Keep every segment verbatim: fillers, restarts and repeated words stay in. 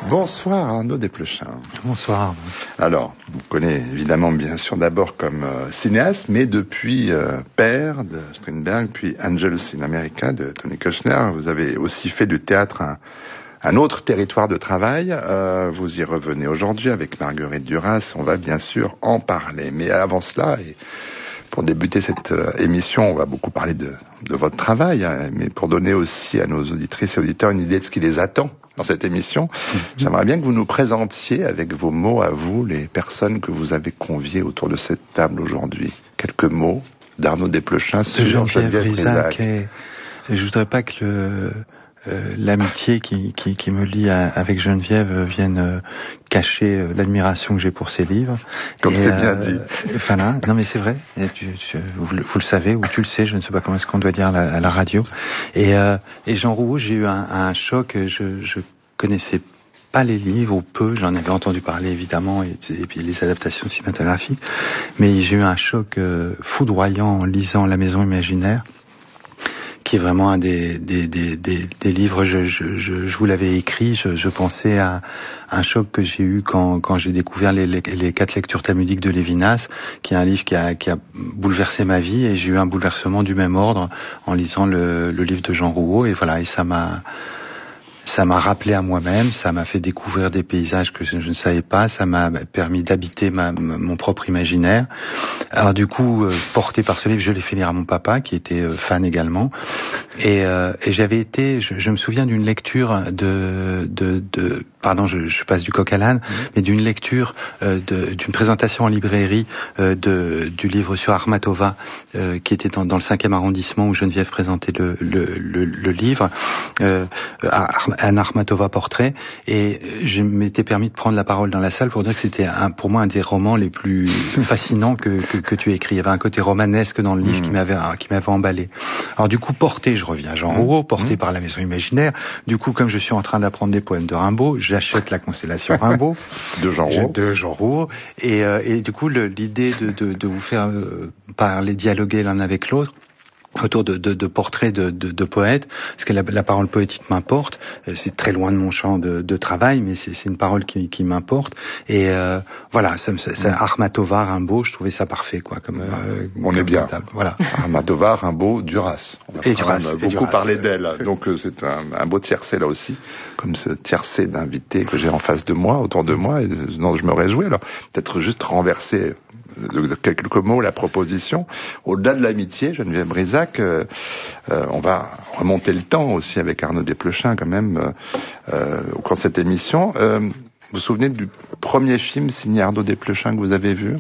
Bonsoir Arnaud Desplechin. Bonsoir. Alors, on vous connaît évidemment bien sûr d'abord comme euh, cinéaste, mais depuis euh, Père de Strindberg, puis Angels in America de Tony Kushner, vous avez aussi fait du théâtre un, un autre territoire de travail. Euh, vous y revenez aujourd'hui avec Marguerite Duras, on va bien sûr en parler. Mais avant cela, et pour débuter cette euh, émission, on va beaucoup parler de, de votre travail, hein, mais pour donner aussi à nos auditrices et auditeurs une idée de ce qui les attend dans cette émission, mmh. j'aimerais bien que vous nous présentiez avec vos mots à vous les personnes que vous avez conviées autour de cette table aujourd'hui. Quelques mots d'Arnaud Desplechin sur Geneviève Brisac. Et je voudrais pas que le, euh, l'amitié qui, qui, qui me lie à, avec Geneviève vienne euh, cacher euh, l'admiration que j'ai pour ses livres. Comme et, c'est euh, bien dit. Enfin là, non mais c'est vrai. Et tu, tu, vous, le, vous le savez ou tu le sais, je ne sais pas comment est-ce qu'on doit dire à la, à la radio. Et, euh, et Jean Rouault, j'ai eu un, un choc. Je, je connaissais pas les livres ou peu. J'en avais entendu parler évidemment et, et puis les adaptations cinématographiques. Mais j'ai eu un choc euh, foudroyant en lisant La Maison Imaginaire, qui est vraiment un des des des des, des livres. Je, je je je vous l'avais écrit. Je, je pensais à un choc que j'ai eu quand quand j'ai découvert les, les les quatre lectures talmudiques de Lévinas, qui est un livre qui a qui a bouleversé ma vie, et j'ai eu un bouleversement du même ordre en lisant le le livre de Jean Rouault. Et voilà, et ça m'a Ça m'a rappelé à moi-même, ça m'a fait découvrir des paysages que je, je ne savais pas, ça m'a permis d'habiter ma, ma, mon propre imaginaire. Alors du coup, euh, porté par ce livre, je l'ai fait lire à mon papa, qui était euh, fan également. Et, euh, et j'avais été, je, je me souviens d'une lecture de, de, de pardon, je, je passe du coq à l'âne, mmh. mais d'une lecture, euh, de, d'une présentation en librairie euh, de, du livre sur Akhmatova, euh, qui était dans, dans le cinquième arrondissement, où Geneviève présentait le, le, le, le livre. Euh, un Akhmatova portrait, et je m'étais permis de prendre la parole dans la salle pour dire que c'était un, pour moi un des romans les plus fascinants que, que, que tu écris. Il y avait un côté romanesque dans le livre mmh. qui m'avait qui m'avait emballé. Alors du coup, porté, je reviens à Jean mmh. Rouault, porté mmh. par La Maison Imaginaire. Du coup, comme je suis en train d'apprendre des poèmes de Rimbaud, j'achète La Constellation Rimbaud de Jean Rouault. De Jean Rouault. Et, euh, et du coup, le, l'idée de, de, de vous faire euh, parler, dialoguer l'un avec l'autre, autour de, de, de portraits de, de, de poètes, parce que la, la parole poétique m'importe. C'est très loin de mon champ de, de travail, mais c'est, c'est une parole qui, qui m'importe. Et euh, voilà, ça, ça, ça, Akhmatova, Rimbaud, je trouvais ça parfait, quoi. Comme euh, on comme est bien. Voilà. Akhmatova, Rimbaud, Duras. On et Duras. beaucoup et Duras. parlé d'elle. Donc euh, c'est un, un beau tiercé là aussi, comme ce tiercé d'invités que j'ai en face de moi, autour de moi, et dont je me réjouis. Alors peut-être juste renverser de, de quelques mots la proposition. Au-delà de l'amitié, Geneviève Brisac, euh, euh, on va remonter le temps aussi avec Arnaud Desplechin quand même euh, euh, au cours de cette émission. Euh, vous vous souvenez du premier film signé Arnaud Desplechin que vous avez vu?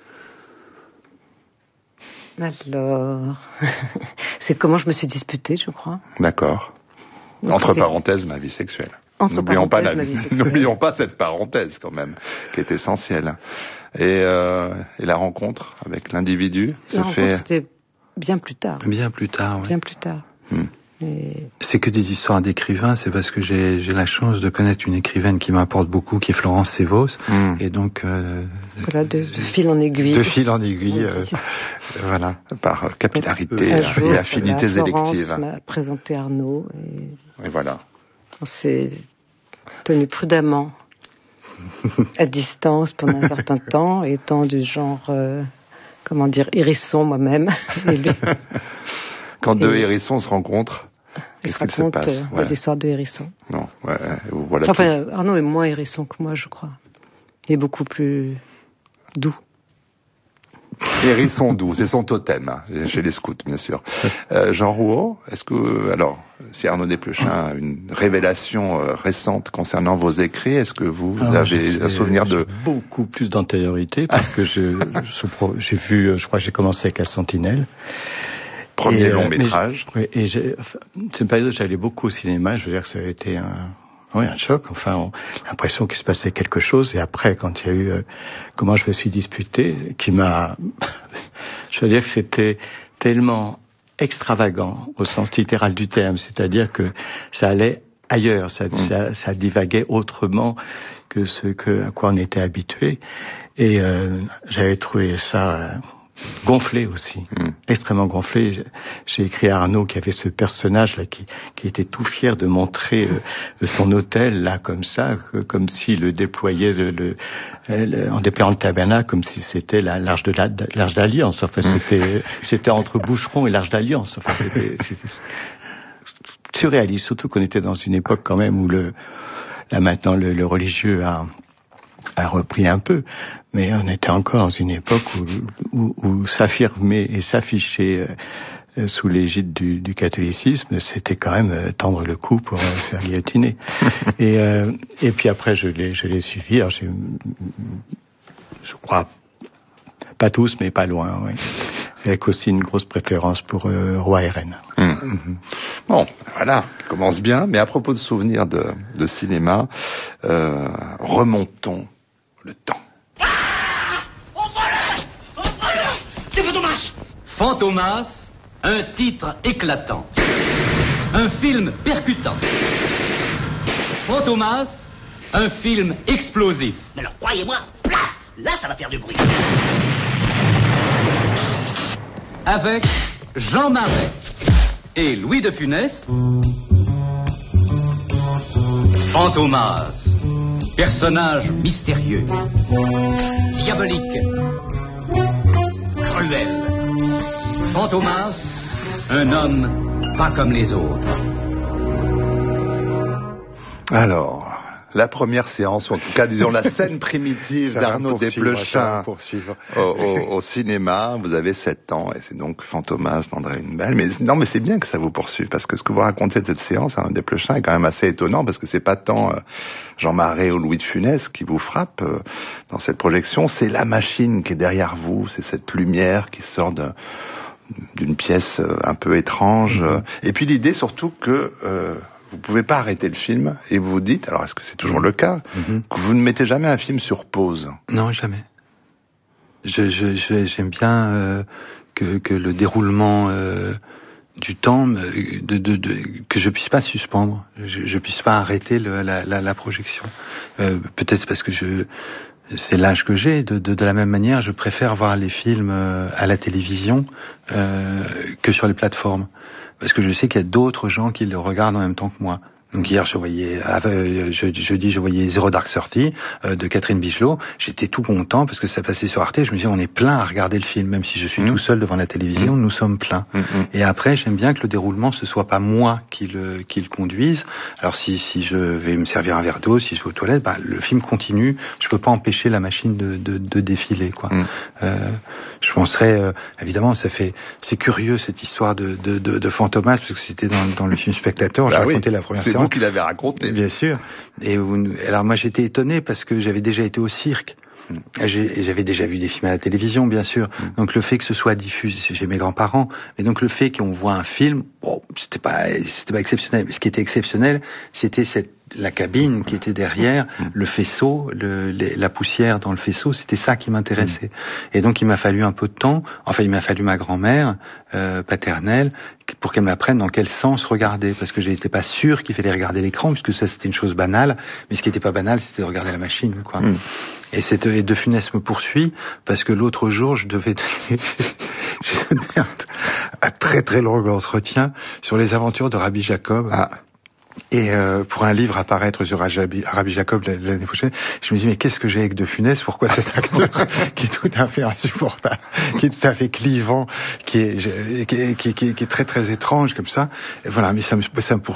Alors, c'est Comment je me suis disputée, je crois. D'accord. Donc entre c'est... parenthèses, Ma vie sexuelle. Entre N'oublions pas, la... ma vie sexuelle. N'oublions pas cette parenthèse quand même, qui est essentielle. Et, euh, et la rencontre avec l'individu la se rencontre, fait... c'était bien plus tard. Bien plus tard, oui. Bien plus tard. Hmm. Et... C'est que des histoires d'écrivains, c'est parce que j'ai, j'ai la chance de connaître une écrivaine qui m'apporte beaucoup, qui est Florence Sévos, mm. et donc... Euh, voilà, de, de fil en aiguille. De fil en aiguille, euh, voilà. Par capillarité un jour, et affinités voilà, électives. Florence m'a présenté Arnaud, et, et voilà. On s'est tenu prudemment à distance pendant un certain temps, étant du genre, euh, comment dire, hérisson moi-même. Et lui... Quand deux et... hérissons se rencontrent, ils se racontent euh, ouais. l'histoire de hérisson. Non, ouais, voilà. Enfin, tout. Arnaud est moins hérisson que moi, je crois. Il est beaucoup plus doux. Hérisson doux, c'est son totem, hein, chez les scouts, bien sûr. Euh, Jean Rouault, est-ce que, alors, si Arnaud Desplechin a une révélation euh, récente concernant vos écrits, est-ce que vous, vous alors, avez un souvenir de... Beaucoup plus d'antériorité, parce que je, je, j'ai vu, je crois que j'ai commencé avec La Sentinelle. Premier et, long euh, métrage. Oui, et j'ai, enfin, c'est une période où j'allais beaucoup au cinéma, je veux dire que ça a été un... Oui, un choc. Enfin, on a l'impression qu'il se passait quelque chose. Et après, quand il y a eu euh, Comment je me suis disputé, qui m'a... je veux dire que c'était tellement extravagant au sens littéral du terme. C'est-à-dire que ça allait ailleurs. Ça, mmh. ça, ça divaguait autrement que ce que, à quoi on était habitué. Et euh, j'avais trouvé ça... Euh, gonflé aussi, mmh. extrêmement gonflé. J'ai, j'ai écrit à Arnaud qui avait ce personnage là qui, qui était tout fier de montrer euh, son hôtel là comme ça, que, comme s'il le déployait le, le, le, en déployant le tabernacle comme si c'était la, l'arche de la, l'arche d'alliance. Enfin, mmh. c'était c'était entre Boucheron et l'arche d'alliance. Enfin, c'était, c'était surréaliste, surtout qu'on était dans une époque quand même où le là maintenant le, le religieux a a repris un peu, mais on était encore dans une époque où, où, où s'affirmer et s'afficher euh, sous l'égide du, du catholicisme, c'était quand même euh, tendre le cou pour euh, se faire guillotiner. et, euh, et puis après, je l'ai, je l'ai suivi. Alors, j'ai, je crois, pas tous, mais pas loin, oui. Avec aussi une grosse préférence pour euh, Roi et Reine. Mmh. Mmh. Bon, voilà, commence bien. Mais à propos de souvenirs de, de cinéma, euh, remontons le temps. Ah, on vole, on vole, c'est Fantomas. Fantomas, un titre éclatant, un film percutant. Fantomas, un film explosif. Mais alors, croyez-moi, plaf, là, ça va faire du bruit. Avec Jean Marais et Louis de Funès. Fantomas, personnage mystérieux, diabolique, cruel. Fantomas, un homme pas comme les autres. Alors, la première séance, ou en tout cas, disons, la scène primitive d'Arnaud Desplechin au, au, au cinéma. Vous avez sept ans, et c'est donc Fantomas d'André Hunebelle. Mais non, mais c'est bien que ça vous poursuive, parce que ce que vous racontez de cette séance, Arnaud Desplechin, est quand même assez étonnant, parce que c'est pas tant euh, Jean Marais ou Louis de Funès qui vous frappe euh, dans cette projection, c'est la machine qui est derrière vous, c'est cette lumière qui sort de, d'une pièce euh, un peu étrange. Mmh. Et puis l'idée surtout que... Euh, vous pouvez pas arrêter le film et vous vous dites, alors est-ce que c'est toujours le cas, mm-hmm. que vous ne mettez jamais un film sur pause? Non, jamais. Je, je, je j'aime bien euh, que, que le déroulement euh, du temps, de, de, de, que je puisse pas suspendre, je, je puisse pas arrêter le, la, la, la projection. Euh, peut-être parce que je c'est l'âge que j'ai. De, de, de la même manière, je préfère voir les films euh, à la télévision euh, que sur les plateformes. Parce que je sais qu'il y a d'autres gens qui le regardent en même temps que moi. Donc hier, je voyais, euh, je, jeudi, je voyais Zero Dark Thirty euh, de Catherine Bichelot. J'étais tout content parce que ça passait sur Arte. Je me disais, on est plein à regarder le film, même si je suis mmh. tout seul devant la télévision, mmh. nous sommes pleins. Mmh. Et après, j'aime bien que le déroulement, ce soit pas moi qui le qui le conduise. Alors si si je vais me servir un verre d'eau, si je vais aux toilettes, bah le film continue. Je peux pas empêcher la machine de de, de défiler, quoi. Mmh. Euh, je penserais, euh, évidemment, ça fait, c'est curieux cette histoire de de de, de Fantomas parce que c'était dans dans le film Spectateur. J'ai bah raconté oui. la première. C'est vous qui l'avez raconté. Bien sûr. Et alors moi j'étais étonné parce que j'avais déjà été au cirque. Mm. J'ai, j'avais déjà vu des films à la télévision, bien sûr. Mm. Donc le fait que ce soit diffusé chez mes grands-parents, mais donc le fait qu'on voit un film, bon, c'était pas, c'était pas exceptionnel. Ce qui était exceptionnel, c'était cette la cabine qui était derrière, mmh. le faisceau, le, les, la poussière dans le faisceau, c'était ça qui m'intéressait. Mmh. Et donc il m'a fallu un peu de temps, enfin il m'a fallu ma grand-mère euh, paternelle pour qu'elle m'apprenne dans quel sens regarder, parce que j'étais pas sûr qu'il fallait regarder l'écran, puisque ça c'était une chose banale, mais ce qui était pas banal c'était de regarder la machine, quoi. Mmh. Et, cette, et De Funès me poursuit, parce que l'autre jour je devais donner, j'ai donné un, un très très long entretien sur les aventures de Rabbi Jacob. Ah. Et euh, pour un livre à paraître sur Rabbi, Rabbi Jacob l'année prochaine, je me dis mais qu'est-ce que j'ai avec De Funès? Pourquoi cet acteur qui est tout à fait insupportable, qui est tout à fait clivant, qui est qui est, qui est, qui est, qui est très très étrange comme ça. Et voilà, mais ça me ça me poursuit.